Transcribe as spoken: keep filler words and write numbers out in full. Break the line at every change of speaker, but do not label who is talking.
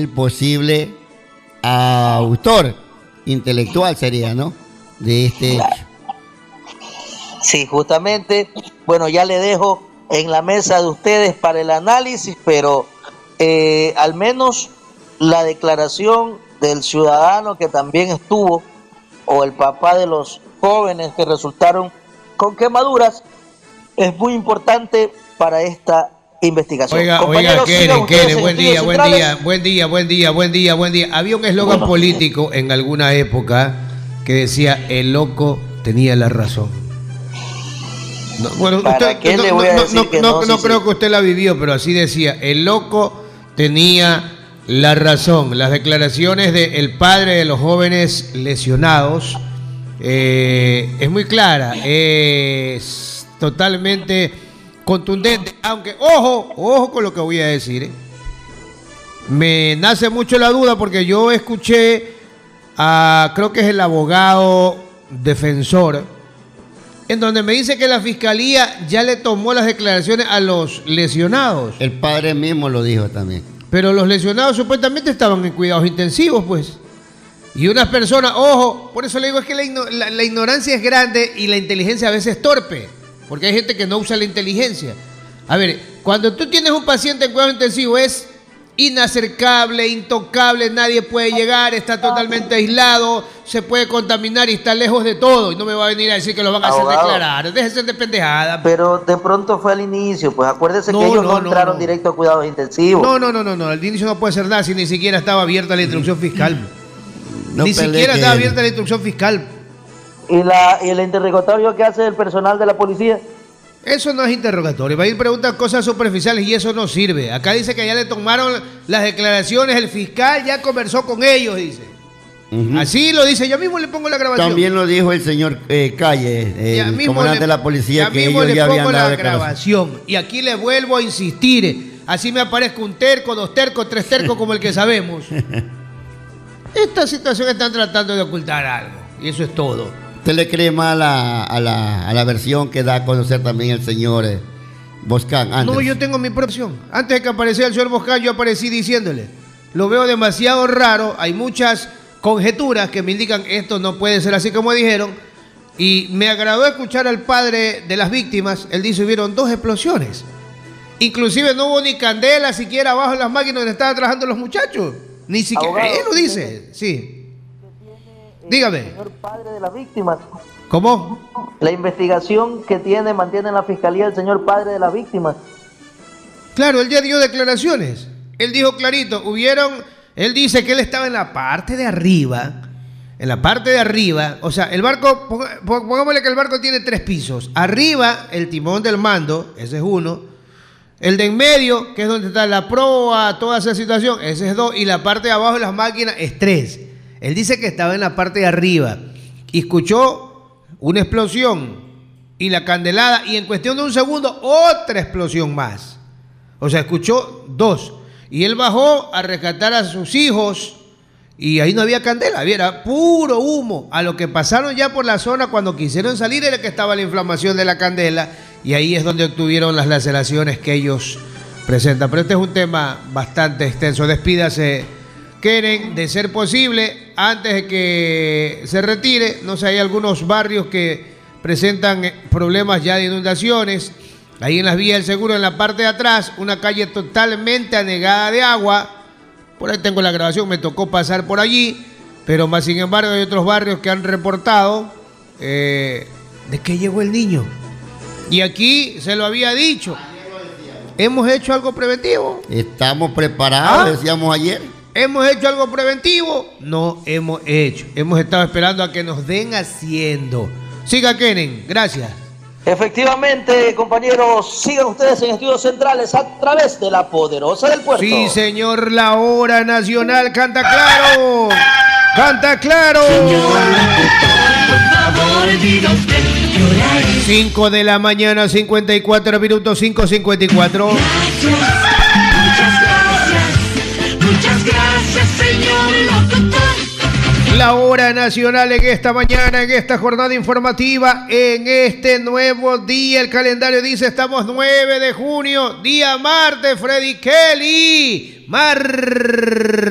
el posible autor intelectual sería, ¿no? De este hecho.
Sí, justamente, bueno, ya le dejo en la mesa de ustedes para el análisis, pero eh, al menos la declaración del ciudadano que también estuvo, o el papá de los jóvenes que resultaron con quemaduras, es muy importante para esta investigación.
Oiga, oiga, Keren, Keren, buen día, buen día, buen día, buen día, buen día, buen día. Había un eslogan bueno. político en alguna época que decía, el loco tenía la razón. No, bueno, usted,
¿Qué
no,
le voy a decir
no,
que
no,
no,
no
sí,
creo
sí.
que usted la vivió, pero así decía, el loco tenía la razón. Las declaraciones del padre de los jóvenes lesionados eh, es muy clara, es totalmente contundente, aunque, ojo, ojo con lo que voy a decir, ¿eh? Me nace mucho la duda porque yo escuché a, creo que es el abogado defensor, en donde me dice que la fiscalía ya le tomó las declaraciones a los lesionados.
El padre mismo lo dijo también.
Pero los lesionados supuestamente estaban en cuidados intensivos, pues. Y unas personas, ojo, por eso le digo, es que la, la, la ignorancia es grande y la inteligencia a veces es torpe. Porque hay gente que no usa la inteligencia. A ver, cuando tú tienes un paciente en cuidado intensivo es inacercable, intocable, nadie puede llegar, está totalmente aislado, se puede contaminar y está lejos de todo. Y no me va a venir a decir que lo van a hacer
Abogado,
declarar. Déjese de pendejada.
Pero de pronto fue al inicio, pues acuérdese
No,
que ellos
no,
no,
no,
entraron
no.
directo a cuidados intensivos.
No, no, no, no, no. Al inicio no puede ser nada si ni siquiera estaba abierta la instrucción fiscal.
No
ni
pelee
siquiera
que
estaba
él.
abierta la instrucción fiscal.
¿Y, la, ¿Y el interrogatorio que hace el personal de la policía?
Eso no es interrogatorio. Va a ir preguntar cosas superficiales y eso no sirve. Acá dice que ya le tomaron las declaraciones, el fiscal ya conversó con ellos, dice. Uh-huh. Así lo dice, yo mismo le pongo la grabación.
También lo dijo el señor eh, Calle, el comandante
le,
de la policía, que
ellos
le
ya
habían
pongo
dado
la grabación. Y aquí le vuelvo a insistir, así me aparezca un terco, dos tercos, tres tercos como el que sabemos. Esta situación están tratando de ocultar algo y eso es todo.
¿Usted le cree más a la, a la, a la versión que da a conocer también el señor eh, Boscán? Antes.
No, yo tengo mi propia opción. Antes de que apareciera el señor Boscán, yo aparecí diciéndole, lo veo demasiado raro, hay muchas conjeturas que me indican esto no puede ser así como dijeron, y me agradó escuchar al padre de las víctimas. Él dice, hubieron dos explosiones. Inclusive no hubo ni candela siquiera abajo en las máquinas donde estaban trabajando los muchachos. Ni siquiera,
Abogado,
él lo dice, sí. Dígame.
El señor padre de las víctimas.
¿Cómo?
La investigación que tiene, mantiene en la fiscalía el señor padre de las víctimas.
Claro, él ya dio declaraciones. Él dijo clarito, hubieron, él dice que él estaba en la parte de arriba, en la parte de arriba, o sea, el barco, pongámosle que el barco tiene tres pisos. Arriba, el timón del mando, ese es uno. El de en medio, que es donde está la proa, toda esa situación, ese es dos. Y la parte de abajo de las máquinas es tres. Él dice que estaba en la parte de arriba y escuchó una explosión y la candelada y en cuestión de un segundo otra explosión más. O sea, escuchó dos. Y él bajó a rescatar a sus hijos y ahí no había candela, era puro humo. A lo que pasaron ya por la zona cuando quisieron salir era que estaba la inflamación de la candela y ahí es donde obtuvieron las laceraciones que ellos presentan. Pero este es un tema bastante extenso. Despídase, Keren, de ser posible, antes de que se retire. No sé, hay algunos barrios que presentan problemas ya de inundaciones. Ahí en las vías del seguro, en la parte de atrás, una calle totalmente anegada de agua. Por ahí tengo la grabación, me tocó pasar por allí. Pero más sin embargo hay otros barrios que han reportado eh, de que llegó el niño. Y aquí se lo había dicho. ¿Hemos hecho algo preventivo?
Estamos preparados,
¿Ah?
decíamos ayer.
¿Hemos hecho algo preventivo? No hemos hecho. Hemos estado esperando a que nos den haciendo. Siga, Keren. Gracias.
Efectivamente, compañeros, sigan ustedes en Estudios Centrales a través de la Poderosa del Puerto.
Sí, señor, la hora nacional canta claro. Canta claro. cinco de la mañana, cincuenta y cuatro minutos, cinco cincuenta y cuatro.
Muchas gracias, muchas gracias, señor locutor.
La hora nacional en esta mañana, en esta jornada informativa, en este nuevo día. El calendario dice estamos nueve de junio, día martes, Freddy Kelly. Mar